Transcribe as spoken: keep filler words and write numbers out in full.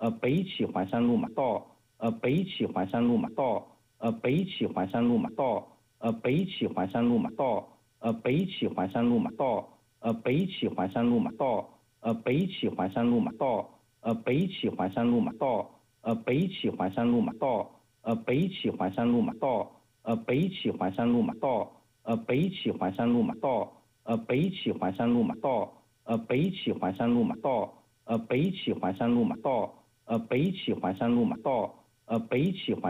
呃北起环山路马道，呃北起环山路马道，呃北起环山路马道，呃北起环山路马道，呃北起环山路马道，呃北起环山路马道，呃北起环山路马道，呃北起环山路马道，呃北起环山路马道，呃北起环山路马道，呃北起环山路马道，呃北起环山路马道，呃北起环山路马道，呃北起环山路马道，呃北起环山路马道，呃北起环山路马道，呃北起环。